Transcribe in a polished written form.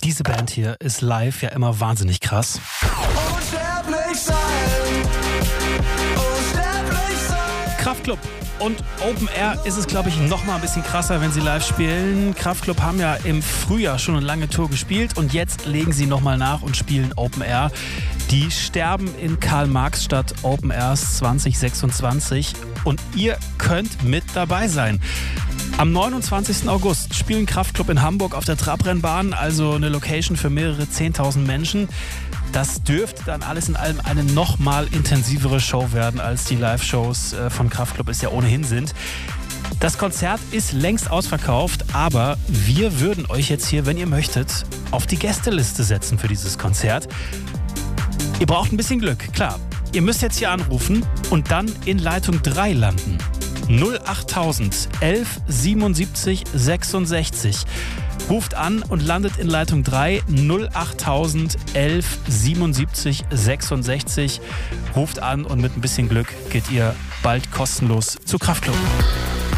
diese Band hier ist live ja immer wahnsinnig krass. Unsterblich sein. Unsterblich sein. Kraftklub und Open Air ist es, glaube ich, noch mal ein bisschen krasser, wenn sie live spielen. Kraftklub haben ja im Frühjahr schon eine lange Tour gespielt und jetzt legen sie noch mal nach und spielen Open Air. Die sterben in Karl-Marx-Stadt Open Airs 2026 und ihr könnt mit dabei sein. Am 29. August spielen Kraftklub in Hamburg auf der Trabrennbahn, also eine Location für mehrere 10.000 Menschen. Das dürfte dann alles in allem eine noch mal intensivere Show werden, als die Live-Shows von Kraftklub es ja ohnehin sind. Das Konzert ist längst ausverkauft, aber wir würden euch jetzt hier, wenn ihr möchtet, auf die Gästeliste setzen für dieses Konzert. Ihr braucht ein bisschen Glück, klar. Ihr müsst jetzt hier anrufen und dann in Leitung 3 landen. 08000 11 77 66. Ruft an und landet in Leitung 3 08000 11 77 66. Ruft an und mit ein bisschen Glück geht ihr bald kostenlos zu Kraftklub.